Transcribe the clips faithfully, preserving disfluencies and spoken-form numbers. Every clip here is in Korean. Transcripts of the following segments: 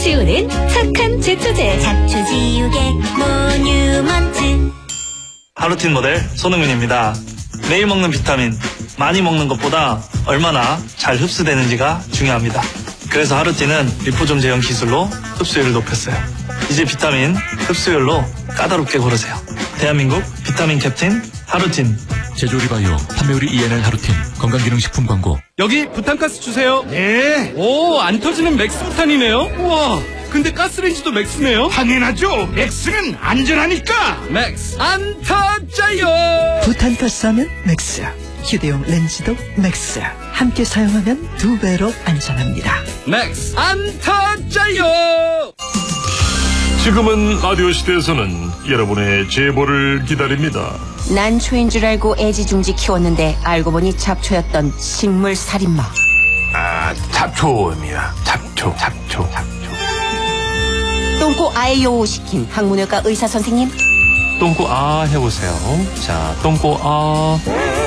지우는 착한 제초제. 잡초 지우개 모뉴먼트. 하루틴 모델 손흥민입니다. 매일 먹는 비타민, 많이 먹는 것보다 얼마나 잘 흡수되는지가 중요합니다. 그래서 하루틴은 리포좀 제형 기술로 흡수율을 높였어요. 이제 비타민 흡수율로 까다롭게 고르세요. 대한민국 비타민 캡틴 하루틴. 제조리바이오 판매율이 이엔엘 하루틴 건강기능식품 광고. 여기 부탄가스 주세요. 네. 오, 안 터지는 맥스 부탄이네요. 우와, 근데 가스레인지도 맥스네요. 당연하죠. 맥스는 안전하니까. 맥스 안 터져요. 부탄가스 하면 맥스, 휴대용 렌즈도 맥스. 함께 사용하면 두 배로 안전합니다. 맥스 안 터져요. 지금은 라디오 시대에서는 여러분의 제보를 기다립니다. 난 초인 줄 알고 애지중지 키웠는데 알고 보니 잡초였던 식물 살인마. 아, 잡초입니다. 잡초, 잡초, 잡초. 똥꼬 아에요 시킨 학문외과 의사 선생님. 똥꼬 아 해보세요. 자, 똥꼬 아.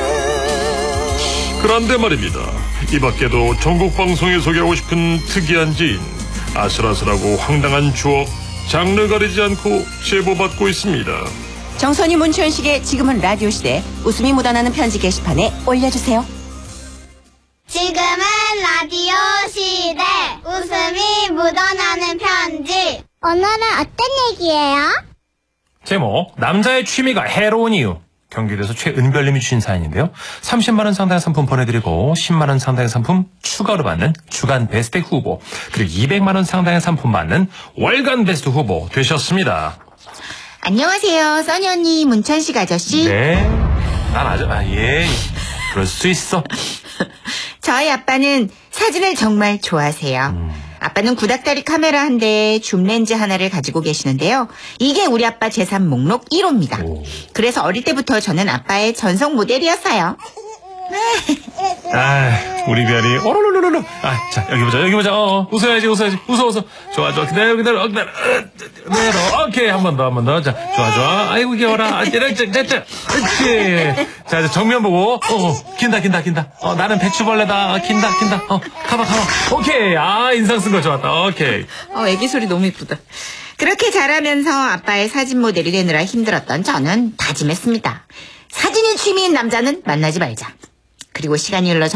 그런데 말입니다. 이 밖에도 전국 방송에 소개하고 싶은 특이한 지인, 아슬아슬하고 황당한 추억, 장르 가리지 않고 제보받고 있습니다. 정선이 문천식의 지금은 라디오 시대 웃음이 묻어나는 편지 게시판에 올려주세요. 지금은 라디오 시대. 웃음이 묻어나는 편지. 오늘은 어떤 얘기예요? 제목, 남자의 취미가 해로운 이유. 경기도에서 최은별님이 주신 사연인데요. 삼십만 원 상당의 상품 보내드리고 십만 원 상당의 상품 추가로 받는 주간 베스트 후보, 그리고 이백만 원 상당의 상품 받는 월간 베스트 후보 되셨습니다. 안녕하세요, 써니 언니, 문천식 아저씨. 네, 난 아저, 아, 예, 그럴 수 있어. 저희 아빠는 사진을 정말 좋아하세요. 음. 아빠는 구닥다리 카메라 한 대에 줌렌즈 하나를 가지고 계시는데요. 이게 우리 아빠 재산 목록 일 호입니다. 오. 그래서 어릴 때부터 저는 아빠의 전속 모델이었어요. 아, 우리 별이 오로로로로. 아, 자, 여기 보자, 여기 보자. 어, 웃어야지, 웃어야지, 웃어, 웃어. 좋아, 좋아. 기다려, 기다려, 기다려. 기다려. 오케이, 한 번 더, 한 번 더. 자, 좋아, 좋아. 아이고 귀여워라. 아, 자, 자, 자, 자. 그렇지. 자, 이제 정면 보고. 어, 어, 긴다, 긴다, 긴다. 어, 나는 배추벌레다. 어, 긴다, 긴다. 어, 가봐, 가봐. 오케이. 아, 인상 쓴 거 좋았다. 오케이. 어, 애기 소리 너무 이쁘다. 그렇게 자라면서 아빠의 사진 모델이 되느라 힘들었던 저는 다짐했습니다. 사진이 취미인 남자는 만나지 말자. 그리고 시간이 흘러